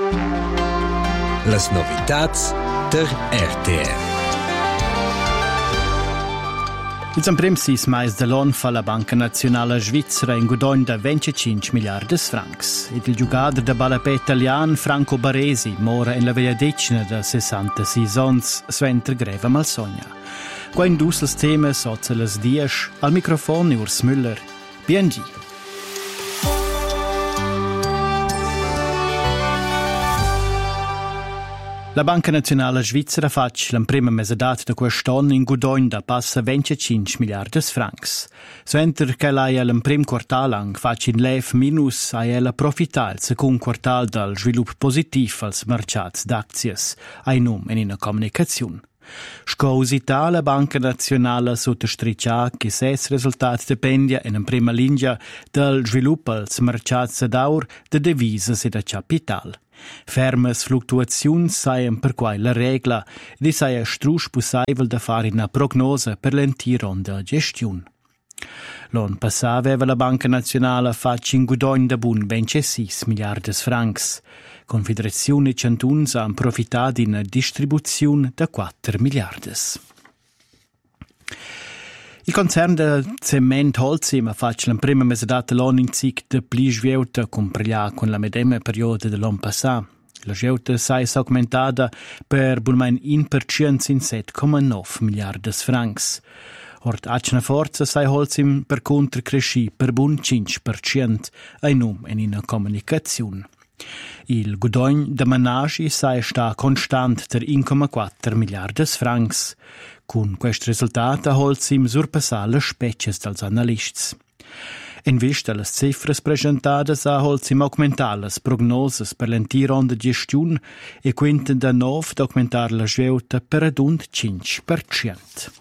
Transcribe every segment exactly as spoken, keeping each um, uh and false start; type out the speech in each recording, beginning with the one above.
Las novitats der R T R. Il semprem sis mais de l'on fa la Banca Nazionale Svizzera in guadagn da venticinque miliardes francs. Ed il giocatore da ballapè italian Franco Baresi mora in la veglia decina da sessantasei ons suenter greva malsogna. Qua indus les temes oza les dies, al microfono Urs Müller. B N G. La Banca Nazionale Svizzera fac l'emprema mesedat da quest'anno in guadagn da passa venticinque miliardes francs. Suenter che l'ai l'emprem quartal ang fac in lev minus ai ella profità il secund quartal dal svilup positiv als mercats d'aczies, ai num in una comunicazione. Scausità la Banca Nazionale sottostriccia che ses resultat dependia in prima linea dal svilup als mercats d'aur de devises e da capital. Fermes fluttuaziuns saien per quai la regla ed i saia strusch possibile da fare una prognose per l'entiron da gestiun. L'on passà aveva la Banca Nazionale fac in guadagn da bun ventisei miliardes francs. Confederazione Cantuns han profità di una distribuzione da quattro miliardes. Il concern del cement Holcim ha fatto l'emprema mesedata l'anno in cic de pli sveuta comparglià con la medema periodo dell'anno passà. La sveuta sai augmentada per bulmain un per cento in sette virgola nove miliardes francs. Ort acna forza sai Holcim per contra cresci per bun cinque per cento ai num in una comunicazione. Il guadagn da managi sai sta constant der uno virgola quattro miliardes francs. Con questo risultato ha Holcim surpassà le species dels analists. In vista delle cifre presentate ha Holcim augmentato le prognose per l'entiron de gestione e quinta da nove di aumentare la sveuta per ad un cinque per cento.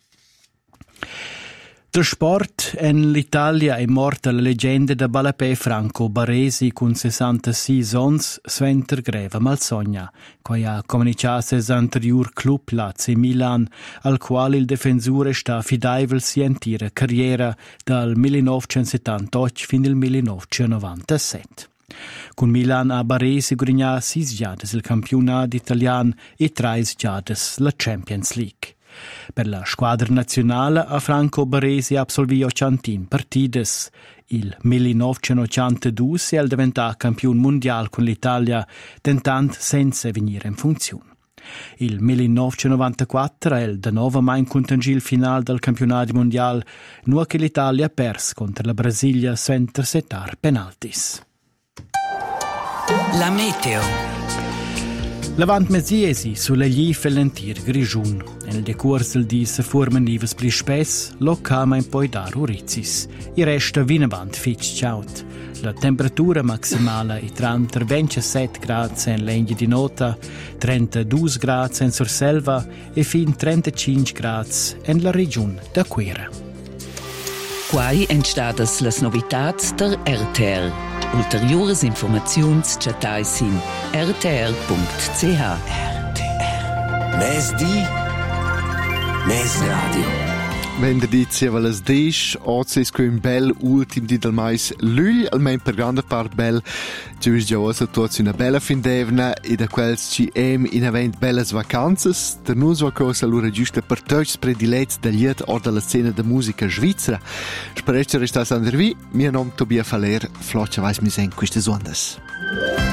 Der sport in l'Italia è morta la leggenda da ballapè Franco Baresi con sessantasei ons suenter greva malsogna, quai ha comunicato ses anterior club Lazio Milan, al quale il difensore sta fidaivel sia intera carriera dal millenovecentosettantotto fin al millenovecentonovantasette. Con Milan a Baresi guadagna sis giades il campionato italiano e tre giades la Champions League. Per la squadra nazionale a Franco Baresi absolvì ottantin partides. Il millenovecentottantadue si è diventato campione mondiale con l'Italia, tentando senza venire in funzione. Il millenovecentonovantaquattro è il da nuovo mai contangil finale del campionato mondiale, nu che l'Italia ha perso contro la Brasilia senza settar penaltis. La meteo. Lavant mesiesi sulle gli fellentir grigiun. Nel decurs del di se formen nivas pli spess, lo cama in poi dar urizis. I resta vinavant fitch ciaut. La temperatura maximale è tra ventisette gradi in legna di nota, trentadue gradi in Surselva e fin trentacinque gradi in la regione da Quera. Quai entstadas las novitats der R T R. Ulteriores informaziuns chatai sin r t r punct c h. R T R. Mes di, mes radio. Venerdì sia les disch, oggi è un bel ultim di del mais lugl, almeno per grande part bel. Ci è già osa tutti una bella fin d'evna e da quels ci em in avent belles vacanzas. Der nus va cosa allora giusta per tutti predilets del lied o della scena de musica svizzera. Spero che restas andervi. Mio nome Tobia Faller, flotcha vais mi sen queste ondas.